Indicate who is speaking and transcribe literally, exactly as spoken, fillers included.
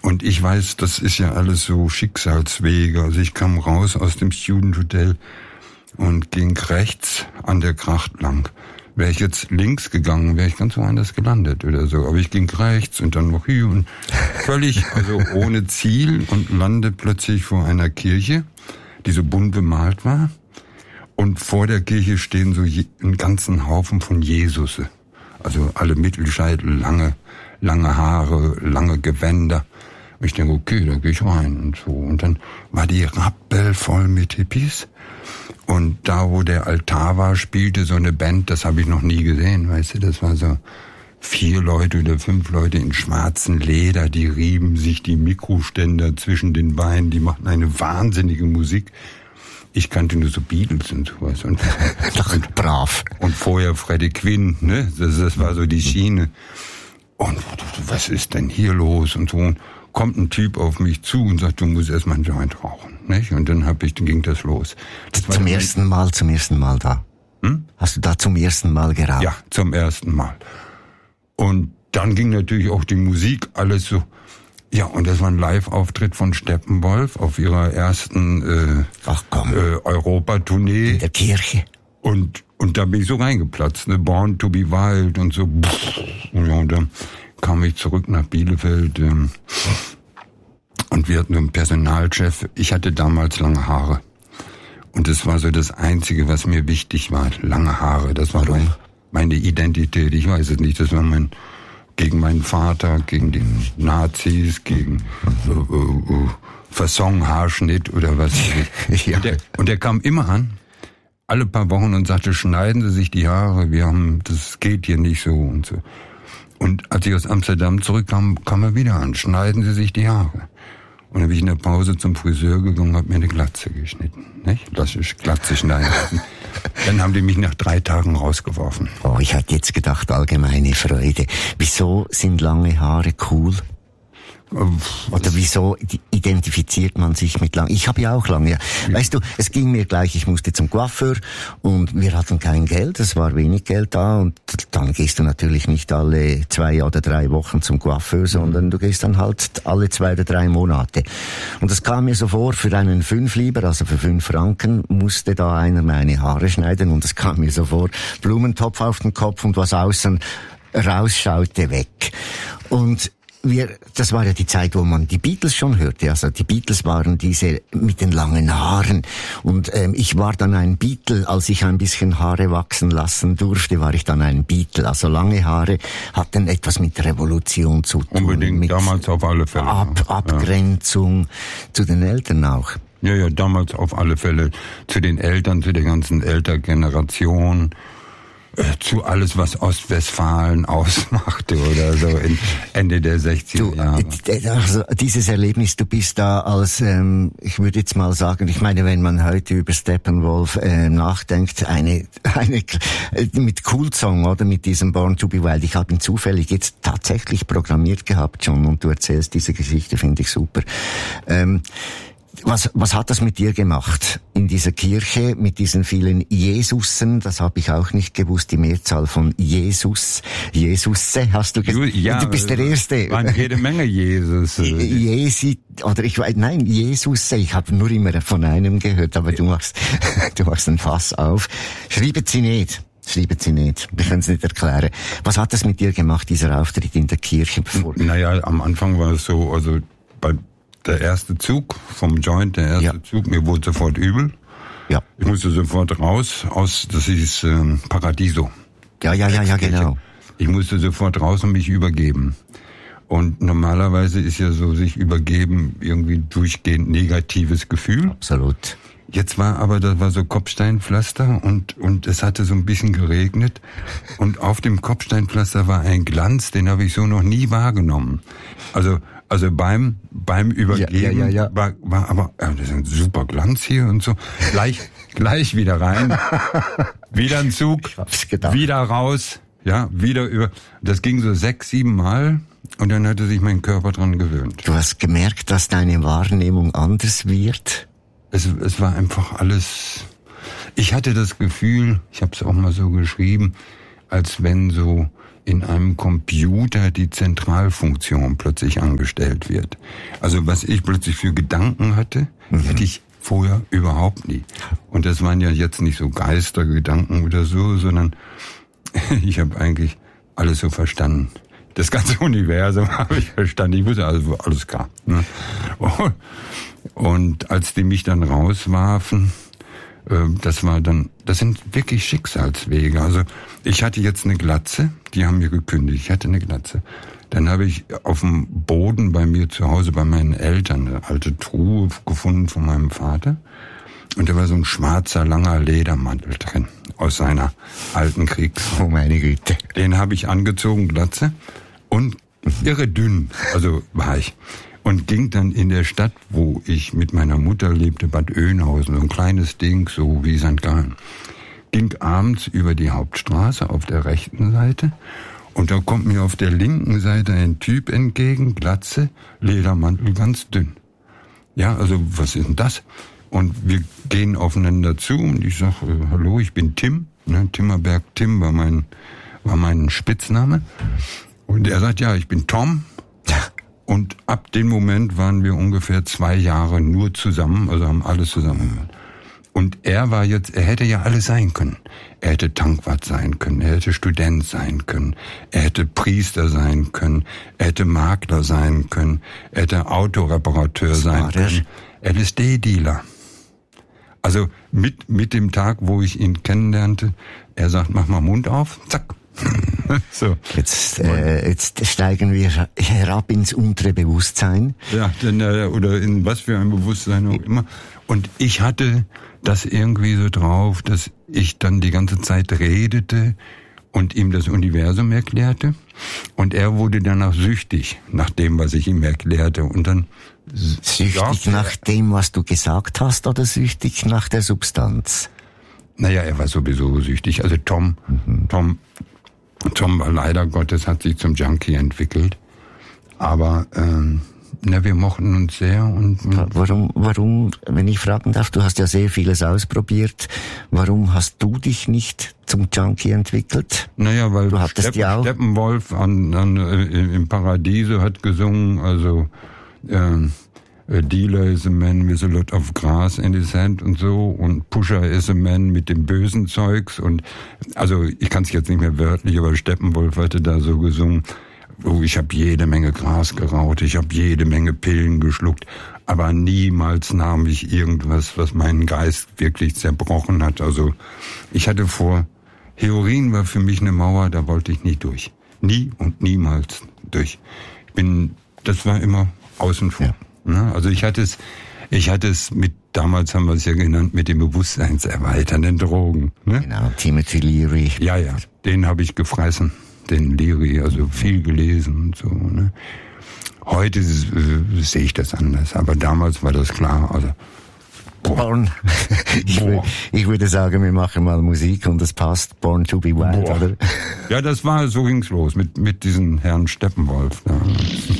Speaker 1: Und ich weiß, das ist ja alles so Schicksalswege. Also ich kam raus aus dem Student Hotel und ging rechts an der Gracht lang. Wäre ich jetzt links gegangen, wäre ich ganz woanders gelandet oder so. Aber ich ging rechts und dann noch hier und völlig, also ohne Ziel und lande plötzlich vor einer Kirche, die so bunt bemalt war. Und vor der Kirche stehen so einen ganzen Haufen von Jesusse. Also alle Mittelscheitel, lange, lange Haare, lange Gewänder. Und ich denke, okay, da gehe ich rein und so. Und dann war die rappelvoll mit Hippies. Und da, wo der Altar war, spielte so eine Band, das habe ich noch nie gesehen, weißt du, das war so vier Leute oder fünf Leute in schwarzen Leder, die rieben sich die Mikroständer zwischen den Beinen, die machten eine wahnsinnige Musik. Ich kannte nur so Beatles und sowas. Und,
Speaker 2: und brav.
Speaker 1: Und vorher Freddie Quinn, ne, das, das war so die Schiene. Und was ist denn hier los und so. Und kommt ein Typ auf mich zu und sagt, du musst erstmal einen Joint rauchen, nicht? Und dann hab ich, dann ging das los. Das
Speaker 2: zum ersten Mal, zum ersten Mal da.
Speaker 1: Hm?
Speaker 2: Hast du da zum ersten Mal geraucht?
Speaker 1: Ja, zum ersten Mal. Und dann ging natürlich auch die Musik alles so. Ja, und das war ein Live-Auftritt von Steppenwolf auf ihrer ersten äh,
Speaker 2: Ach komm.
Speaker 1: äh, Europa-Tournee.
Speaker 2: In der Kirche.
Speaker 1: Und und da bin ich so reingeplatzt, ne, Born to be Wild und so. Und, ja, und dann kam ich zurück nach Bielefeld ähm, und wir hatten so einen Personalchef. Ich hatte damals lange Haare und das war so das Einzige, was mir wichtig war. Lange Haare, das war mein, meine Identität. Ich weiß es nicht, das war mein gegen meinen Vater, gegen die Nazis, gegen äh, äh, Fasson-Haarschnitt oder was. Ja. Und, der, und der kam immer an, alle paar Wochen und sagte, schneiden Sie sich die Haare, wir haben, das geht hier nicht so und so. Und als ich aus Amsterdam zurückkam, kam er wieder an, schneiden Sie sich die Haare. Und dann bin ich in der Pause zum Friseur gegangen und habe mir eine Glatze geschnitten. Nicht? Lass ich Glatze schneiden lassen. Dann haben die mich nach drei Tagen rausgeworfen.
Speaker 2: Oh, ich hatte jetzt gedacht, allgemeine Freude. Wieso sind lange Haare cool? Oder wieso identifiziert man sich mit lang? Ich habe ja auch lange. Weißt du, es ging mir gleich, ich musste zum Coiffeur und wir hatten kein Geld, es war wenig Geld da und dann gehst du natürlich nicht alle zwei oder drei Wochen zum Coiffeur, sondern du gehst dann halt alle zwei oder drei Monate. Und das kam mir so vor, für einen Fünfliber, also für fünf Franken, musste da einer meine Haare schneiden und es kam mir so vor, Blumentopf auf den Kopf und was außen rausschaute weg. Und Wir, das war ja die Zeit, wo man die Beatles schon hörte. Also die Beatles waren diese mit den langen Haaren. Und ähm, ich war dann ein Beatle, als ich ein bisschen Haare wachsen lassen durfte, war ich dann ein Beatle. Also lange Haare hatten etwas mit Revolution zu tun.
Speaker 1: Unbedingt,
Speaker 2: mit
Speaker 1: damals auf alle Fälle.
Speaker 2: Ab, Abgrenzung ja. zu den Eltern auch.
Speaker 1: Ja, ja, damals auf alle Fälle. Zu den Eltern, zu der ganzen Elterngeneration. Zu alles, was Ostwestfalen ausmachte oder so in Ende der sechziger Jahre.
Speaker 2: Also dieses Erlebnis, du bist da als, ähm, ich würde jetzt mal sagen, ich meine, wenn man heute über Steppenwolf äh, nachdenkt, eine, eine mit Cool-Song oder mit diesem Born to be Wild, ich habe ihn zufällig jetzt tatsächlich programmiert gehabt schon und du erzählst diese Geschichte, finde ich super. Ähm, Was, was hat das mit dir gemacht in dieser Kirche mit diesen vielen Jesusen? Das habe ich auch nicht gewusst, die Mehrzahl von Jesus. Jesusse, hast du gesagt?
Speaker 1: Ja,
Speaker 2: du bist der Erste.
Speaker 1: Waren jede Menge Jesus.
Speaker 2: Jesi, oder ich weiß, nein, Jesusse. Ich habe nur immer von einem gehört, aber du machst, du machst ein Fass auf. Schreiben Sie nicht. Schreiben Sie nicht. Wir können es nicht erklären. Was hat das mit dir gemacht, dieser Auftritt in der Kirche? Bevor
Speaker 1: naja, am Anfang war es so, also bei der erste Zug vom Joint, der erste ja. Zug, mir wurde sofort übel.
Speaker 2: Ja.
Speaker 1: Ich musste sofort raus aus, das hieß äh, Paradiso.
Speaker 2: Ja, ja, ja, ja, genau.
Speaker 1: Ich musste sofort raus und mich übergeben. Und normalerweise ist ja so, sich übergeben irgendwie durchgehend negatives Gefühl.
Speaker 2: Absolut.
Speaker 1: Jetzt war aber, das war so Kopfsteinpflaster und, und es hatte so ein bisschen geregnet. Und auf dem Kopfsteinpflaster war ein Glanz, den habe ich so noch nie wahrgenommen. Also, Also beim beim Übergeben
Speaker 2: ja, ja, ja, ja.
Speaker 1: war war aber ja, das ist ein super Glanz hier und so. Gleich gleich wieder rein, wieder ein Zug,
Speaker 2: ich hab's gedacht.
Speaker 1: Wieder raus, ja, wieder über. Das ging so sechs, sieben Mal und dann hatte sich mein Körper dran gewöhnt.
Speaker 2: Du hast gemerkt, dass deine Wahrnehmung anders wird?
Speaker 1: Es es war einfach alles. Ich hatte das Gefühl, ich habe es auch mal so geschrieben, als wenn so in einem Computer die Zentralfunktion plötzlich angestellt wird. Also was ich plötzlich für Gedanken hatte, mhm. hätte ich vorher überhaupt nie. Und das waren ja jetzt nicht so Geistergedanken oder so, sondern ich habe eigentlich alles so verstanden. Das ganze Universum habe ich verstanden. Ich wusste also alles klar. Ne? Und als die mich dann rauswarfen, das war dann, das sind wirklich Schicksalswege. Also ich hatte jetzt eine Glatze, die haben mir gekündigt. Ich hatte eine Glatze. Dann habe ich auf dem Boden bei mir zu Hause bei meinen Eltern eine alte Truhe gefunden von meinem Vater. Und da war so ein schwarzer, langer Ledermantel drin aus seiner alten Kriegszeit.
Speaker 2: Oh meine Güte.
Speaker 1: Den habe ich angezogen, Glatze, und irre dünn, also war ich. Und ging dann in der Stadt, wo ich mit meiner Mutter lebte, Bad Oeynhausen, so ein kleines Ding, so wie Sankt Gallen. Ging abends über die Hauptstraße auf der rechten Seite und da kommt mir auf der linken Seite ein Typ entgegen, Glatze, Ledermantel, ganz dünn. Ja, also was ist denn das? Und wir gehen aufeinander zu und ich sage, äh, hallo, ich bin Tim, ne, Timmerberg Tim war mein, war mein Spitzname. Und er sagt, ja, ich bin Tom. Und ab dem Moment waren wir ungefähr zwei Jahre nur zusammen, also haben alles zusammen gemacht. Und er war jetzt, er hätte ja alles sein können. Er hätte Tankwart sein können, er hätte Student sein können, er hätte Priester sein können, er hätte Makler sein können, er hätte Autoreparateur sein können, L S D-Dealer. Also mit, mit dem Tag, wo ich ihn kennenlernte, er sagt, mach mal Mund auf, zack. So.
Speaker 2: Jetzt, äh, jetzt steigen wir herab ins untere Bewusstsein.
Speaker 1: Ja, denn, äh, oder in was für ein Bewusstsein auch immer. Und ich hatte das irgendwie so drauf, dass ich dann die ganze Zeit redete und ihm das Universum erklärte. Und er wurde danach süchtig, nach dem, was ich ihm erklärte. Und dann
Speaker 2: süchtig nach dem, was du gesagt hast, oder süchtig nach der Substanz?
Speaker 1: Naja, er war sowieso süchtig. Also Tom, mhm. Tom, Tom war leider Gottes, hat sich zum Junkie entwickelt. Aber ähm, na, wir mochten uns sehr. Und
Speaker 2: warum, warum, wenn ich fragen darf, du hast ja sehr vieles ausprobiert, warum hast du dich nicht zum Junkie entwickelt?
Speaker 1: Naja, weil
Speaker 2: du hattest
Speaker 1: Steppen,
Speaker 2: ja auch
Speaker 1: Steppenwolf an, an, im Paradiese hat gesungen, also äh, A dealer is a man with a lot of grass in his hand und so, und Pusher is a man mit dem bösen Zeugs, und also ich kann es jetzt nicht mehr wörtlich, aber Steppenwolf hatte da so gesungen, oh, ich habe jede Menge Gras geraucht, ich habe jede Menge Pillen geschluckt, aber niemals nahm ich irgendwas, was meinen Geist wirklich zerbrochen hat. Also ich hatte vor, Heroin war für mich eine Mauer, da wollte ich nie durch. Nie und niemals durch. Ich bin, das war immer außen vor. Ja. Also ich hatte es, ich hatte es mit, damals haben wir es ja genannt, mit den bewusstseinserweiternden Drogen. Ne?
Speaker 2: Genau, Timothy Leary.
Speaker 1: Ja, ja, den habe ich gefressen, den Leary, also viel gelesen und so. Ne? Heute äh, sehe ich das anders, aber damals war das klar. Also
Speaker 2: Born. Ich, will, ich würde sagen, wir machen mal Musik und das passt. Born to be Wild,
Speaker 1: Boah.
Speaker 2: Oder?
Speaker 1: Ja, das war, so ging's los mit mit diesem Herrn Steppenwolf. Ja.